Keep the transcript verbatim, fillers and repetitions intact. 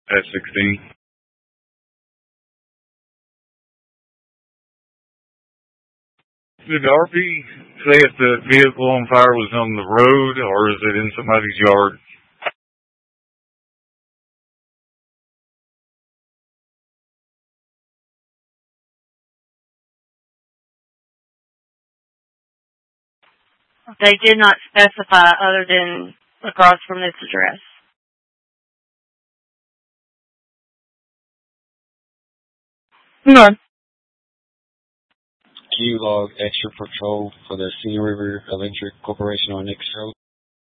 at sixteen. Did R P say if the vehicle on fire was on the road or is it in somebody's yard? They did not specify other than across from this address. None. Q log extra patrol for the Sea River Electric Corporation on Nix Road.